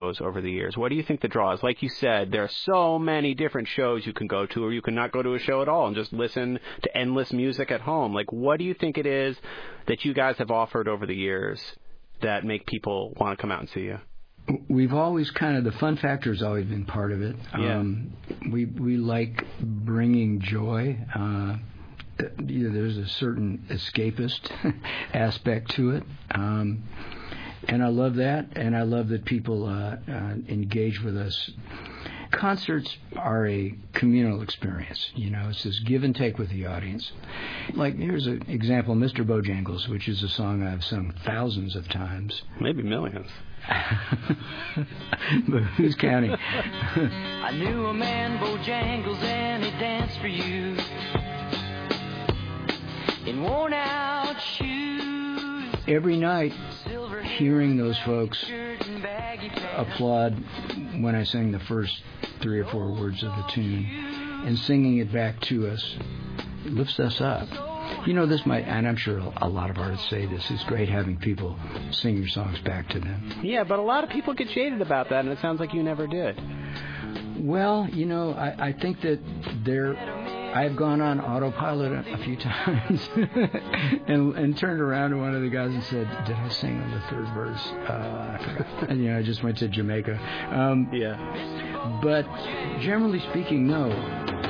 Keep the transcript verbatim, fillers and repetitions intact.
shows over the years? What do you think the draw is? Like you said, there are so many different shows you can go to, or you can not go to a show at all and just listen to endless music at home. Like, what do you think it is that you guys have offered over the years that make people want to come out and see you? We've always kind of, the fun factor has always been part of it. Yeah. Um, we we like bringing joy. Uh, you know, there's a certain escapist aspect to it. Um, and I love that, and I love that people uh, uh, engage with us. Concerts are a communal experience, you know. It's this give and take with the audience. Like, here's an example, Mister Bojangles, which is a song I've sung thousands of times. Maybe millions. But who's counting? I knew a man, Bojangles, and he danced for you in worn-out shoes. Every night, hearing those folks applaud when I sing the first three or four words of the tune and singing it back to us, it lifts us up. You know, this might, and I'm sure a lot of artists say this, it's great having people sing your songs back to them. Yeah, but a lot of people get jaded about that, and it sounds like you never did. Well, you know, I, I think that there, I've gone on autopilot a, a few times and, and turned around to one of the guys and said, did I sing on the third verse? Uh, I forgot. And, you know, I just went to Jamaica. Um, yeah. But generally speaking, no.